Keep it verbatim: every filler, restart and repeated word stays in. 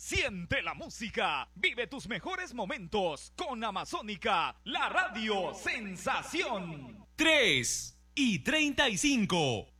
Siente la música, vive tus mejores momentos con Amazónica, la radio sensación. tres y treinta y cinco.